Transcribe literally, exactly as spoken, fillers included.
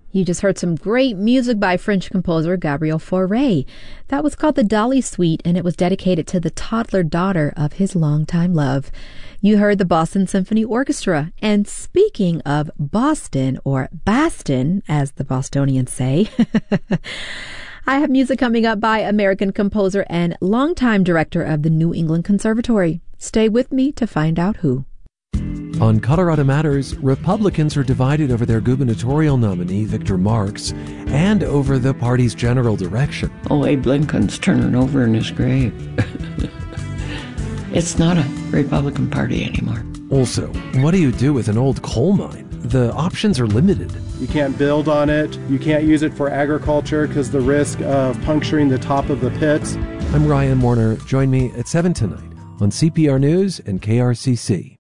You just heard some great music by French composer Gabriel Fauré. That was called the Dolly Suite, and it was dedicated to the toddler daughter of his longtime love. You heard the Boston Symphony Orchestra. And speaking of Boston, or Boston, as the Bostonians say, I have music coming up by American composer and longtime director of the New England Conservatory. Stay with me to find out who. On Colorado Matters, Republicans are divided over their gubernatorial nominee, Victor Marx, and over the party's general direction. Oh, Abe Lincoln's turning over in his grave. It's not a Republican Party anymore. Also, what do you do with an old coal mine? The options are limited. You can't build on it. You can't use it for agriculture because the risk of puncturing the top of the pits. I'm Ryan Warner. Join me at seven tonight on C P R News and K R C C.